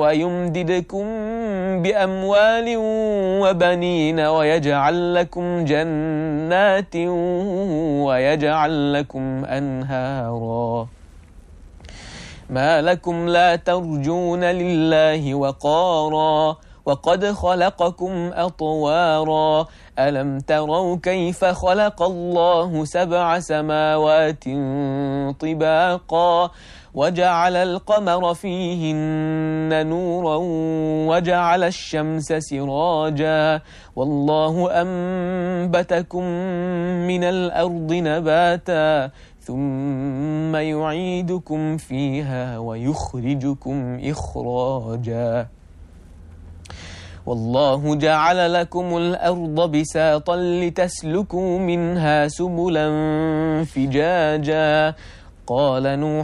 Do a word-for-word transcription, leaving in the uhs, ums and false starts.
ويمددكم بأموال وبنين ويجعل لكم جنات ويجعل لكم أنهارا ما لكم لا ترجون لله وقارا وقد خلقكم أطوارا ألم تروا كيف خلق الله سبع سماوات طباقا وجعل القمر فيهن نورا وجعل الشمس سراجا والله أنبتكم من الأرض نباتا ثم يعيدكم فيها ويخرجكم إخراجا والله جعل لكم الأرض بساطا لتسلكوا منها سبلا فجاجا قال نوح